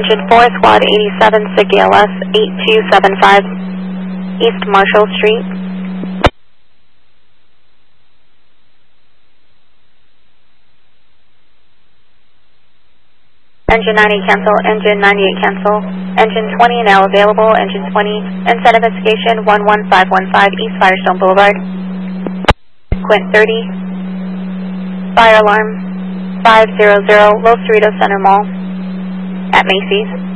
Engine 4, Squad 87, SIG ALS 8275, East Marshall Street. Engine 98 cancel, Engine 98 cancel, Engine 20 now available, Engine 20, inside investigation 11515 East Firestone Boulevard. Quint 30, fire alarm 500, Los Cerritos Center Mall at Macy's.